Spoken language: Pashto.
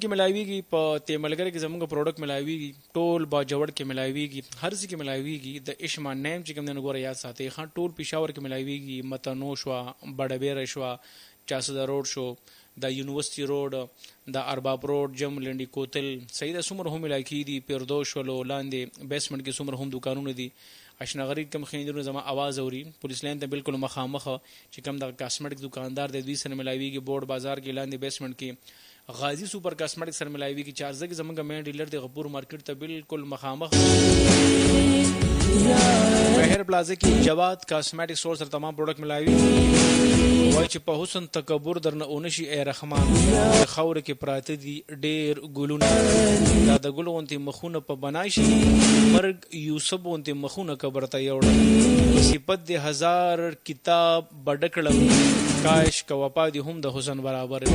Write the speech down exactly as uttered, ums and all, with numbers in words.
کې ملایويږي، په تیملګری کې زمونږ پروډکټ ملایويږي، ټول با جوړ کې ملایويږي، هر څه کې ملایويږي. د اشما نیم چې کوم نه ګوره یاد ساتي خان ټول پېښور کې ملایويږي، متنو شو، بډبیر شو، چاسده روډ شو، د یونیورسيټي روډ، د ارباب روډ، جم لنډي کوتل، سیده سمره هم ملایکی دي، پیردوش ولو لاندې بیسمنټ کې سمره هم دکانونه دي. اشنغری کم خیندونو زما आवाज اوري پولیس لاین ته بالکل مخامخ چې کم د کاسمیټک دکاندار د دوی سره ملایويږي، بورډ بازار کې لاندې بیسمنټ کې غازی سپر کاسمیټک سره ملایويږي، چارزه کې زمونږ مین ډیلر د غپور مارکیټ ته بالکل مخامخ. بهر پلازا کې جواد کاسمیټک سٹور سره تمام پروډکټ ملایوي. وای چې په حسن تکبر درنه اونشي ای رحمان، خور کې پراته دي ډېر ګلونه، دا د ګلو اونتي مخونه په بنایشي، مرګ یوسف اونتي مخونه کبرته یوړه، صفت د هزار کتاب بډکړم، کاش کا وپا دي هم د حسن برابر.